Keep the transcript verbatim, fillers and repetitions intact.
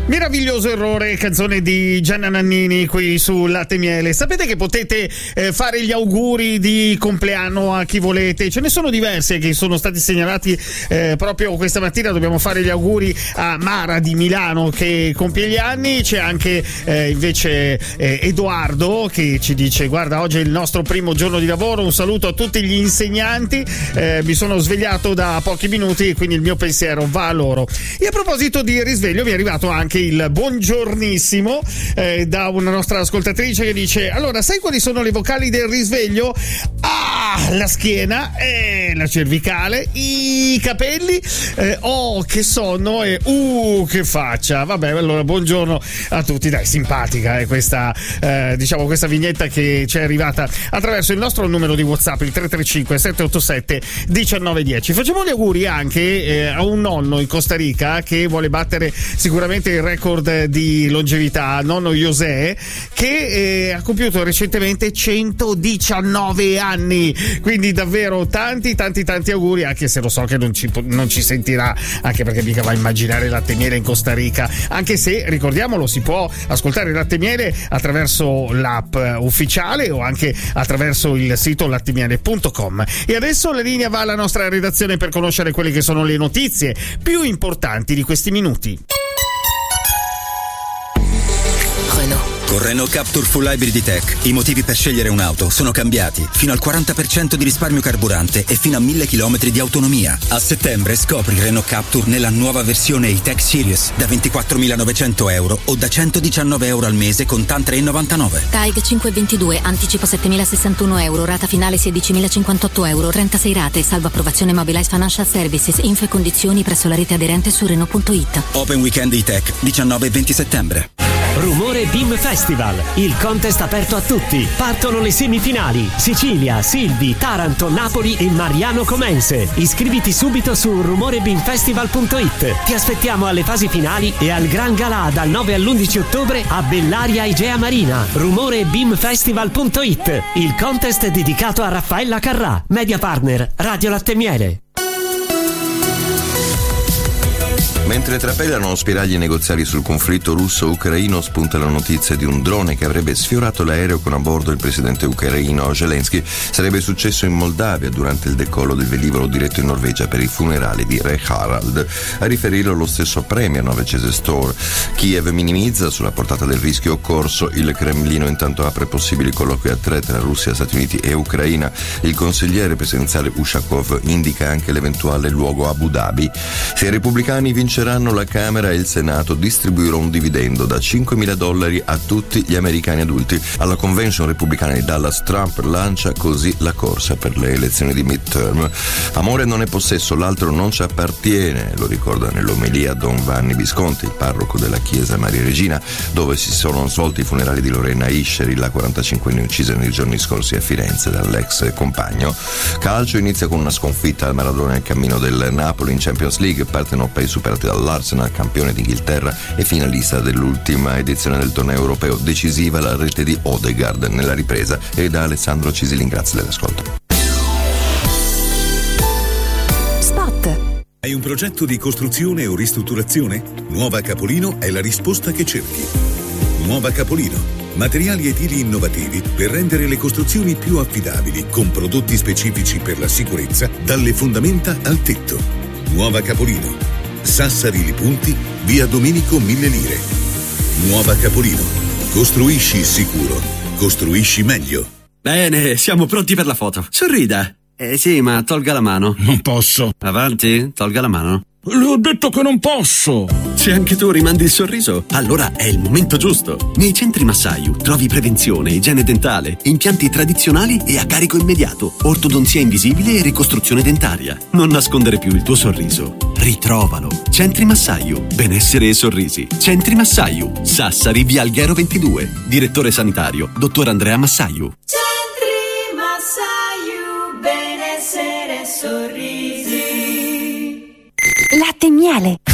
Meraviglioso errore, canzone di Gianna Nannini qui su Latte e Miele. Sapete che potete eh, fare gli auguri di compleanno a chi volete? Ce ne sono diverse che sono stati segnalati eh, proprio questa mattina. Dobbiamo fare gli auguri a Mara di Milano che compie gli anni. C'è anche eh, invece eh, Edoardo che ci dice: guarda, oggi è il nostro primo giorno di lavoro, un saluto a tutti gli insegnanti, eh, mi sono svegliato da pochi minuti e quindi il mio pensiero va a loro. E a proposito di risveglio, mi è arrivato anche il buongiornissimo eh, da una nostra ascoltatrice che dice: allora, sai quali sono le vocali del risveglio? Ah, la schiena, eh, la cervicale, i capelli, eh, oh che sonno e uh che faccia. Vabbè, allora buongiorno a tutti. Dai, simpatica eh, questa eh, diciamo questa vignetta che ci è arrivata attraverso il nostro numero di WhatsApp, il tre tre cinque sette otto sette uno nove uno zero. Facciamo gli auguri anche eh, a un nonno in Costa Rica che vuole battere sicuramente il record di longevità, nonno José, che eh, ha compiuto recentemente centodiciannove anni, quindi davvero tanti tanti tanti auguri, anche se lo so che non ci, non ci sentirà, anche perché mica va a immaginare Latte e Miele in Costa Rica, anche se ricordiamolo si può ascoltare Latte e Miele attraverso l'app ufficiale o anche attraverso il sito lattemiele punto com. E adesso la linea va alla nostra redazione per conoscere quelle che sono le notizie più importanti di questi minuti. Con Renault Captur Full Hybrid Tech i motivi per scegliere un'auto sono cambiati. Fino al quaranta per cento di risparmio carburante e fino a mille chilometri di autonomia. A settembre scopri Renault Captur nella nuova versione E-Tech Series da ventiquattromilanovecento euro o da centodiciannove euro al mese con TAN tre virgola novantanove. T A E G cinque ventidue, anticipo settemilasessantuno euro, rata finale sedicimilacinquantotto euro, trentasei rate, salvo approvazione Mobilize Financial Services, info e condizioni presso la rete aderente su Renault punto it. Open Weekend E-Tech diciannove e venti settembre. Rumore Beam Festival, il contest aperto a tutti. Partono le semifinali: Sicilia, Silvi, Taranto, Napoli e Mariano Comense. Iscriviti subito su rumore beam festival punto it. Ti aspettiamo alle fasi finali e al Gran Galà dal nove all'undici ottobre a Bellaria Igea Marina. rumore beam festival punto it, il contest dedicato a Raffaella Carrà, media partner Radio Latte e Miele. Mentre trapelano spiragli negoziali sul conflitto russo-ucraino, spunta la notizia di un drone che avrebbe sfiorato l'aereo con a bordo il presidente ucraino Zelensky. Sarebbe successo in Moldavia durante il decollo del velivolo diretto in Norvegia per i funerali di Re Harald. A riferirlo lo stesso premier Novecese Store. Kiev minimizza sulla portata del rischio occorso. Il Cremlino intanto apre possibili colloqui a tre tra Russia, Stati Uniti e Ucraina. Il consigliere presidenziale Ushakov indica anche l'eventuale luogo Abu Dhabi. Se i repubblicani vinceranno la Camera e il Senato distribuirà un dividendo da cinquemila dollari a tutti gli americani adulti. Alla convention repubblicana di Dallas, Trump lancia così la corsa per le elezioni di midterm. Amore non è possesso, l'altro non ci appartiene, lo ricorda nell'omelia Don Vanni Visconti, il parroco della chiesa Maria Regina, dove si sono svolti i funerali di Lorena Ischeri, la quarantacinquenne uccisa nei giorni scorsi a Firenze dall'ex compagno. Calcio inizia con una sconfitta al Maradona nel cammino del Napoli in Champions League. Partenopei superati dall'Arsenal, campione d'Inghilterra e finalista dell'ultima edizione del torneo europeo. Decisiva la rete di Odegaard nella ripresa. E da Alessandro Cisilin, grazie dell'ascolto. Spot. Hai un progetto di costruzione o ristrutturazione? Nuova Capolino è la risposta che cerchi. Nuova Capolino. Materiali edili innovativi per rendere le costruzioni più affidabili, con prodotti specifici per la sicurezza, dalle fondamenta al tetto. Nuova Capolino. Sassari Li Punti, via Domenico Mille Lire. Nuova Capolino. Costruisci sicuro. Costruisci meglio. Bene, siamo pronti per la foto. Sorrida. Eh sì, ma tolga la mano. Non posso. Avanti, tolga la mano. Le ho detto che non posso. Se anche tu rimandi il sorriso, allora è il momento giusto. Nei centri Massayu trovi prevenzione, igiene dentale, impianti tradizionali e a carico immediato, ortodonzia invisibile e ricostruzione dentaria. Non nascondere più il tuo sorriso. Ritrovalo. Centri Massayu. Benessere e sorrisi. Centri Massayu. Sassari, via Alghero ventidue. Direttore sanitario, dottor Andrea Massayu. Centri Massayu. Benessere e sorrisi. Latte e Miele.